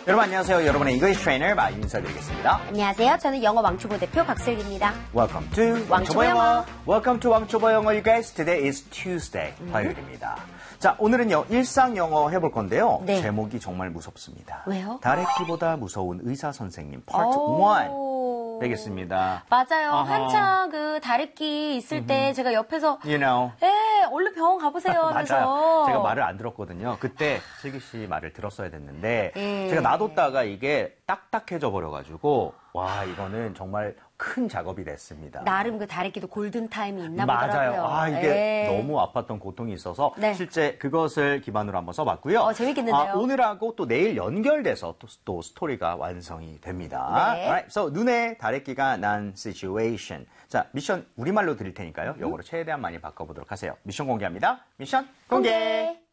여러분 안녕하세요. 여러분의 English Trainer 마인사드리겠습니다. 안녕하세요. 저는 영어 왕초보 대표 박슬기입니다. Welcome to 왕초보 영어. Welcome to 왕초보 영어, you guys. Today is Tuesday. 화요일입니다. 자, 오늘은요 일상 영어 해볼 건데요. 네. 제목이 정말 무섭습니다. 왜요? 다래끼보다 무서운 의사 선생님 Part 1 되겠습니다. 맞아요. 어허. 한창 그 다래끼 있을 때 제가 옆에서 You know. 얼른 병원 가보세요 하면서 맞아요. 제가 말을 안 들었거든요. 그때 슬기 씨 말을 들었어야 됐는데 제가 놔뒀다가 이게 딱딱해져 버려가지고 와 이거는 정말 큰 작업이 됐습니다. 나름 그 다래끼도 골든타임이 있나 맞아요. 보더라고요. 아 이게 너무 아팠던 고통이 있어서 네. 실제 그것을 기반으로 한번 써봤고요. 재밌겠는데요. 오늘하고 또 내일 연결돼서 또 스토리가 완성이 됩니다. 네. Alright, so 눈에 다래끼가 난 situation. 자 미션 우리말로 드릴 테니까요. 영어로 최대한 많이 바꿔보도록 하세요. 미션 공개합니다. 미션 공개.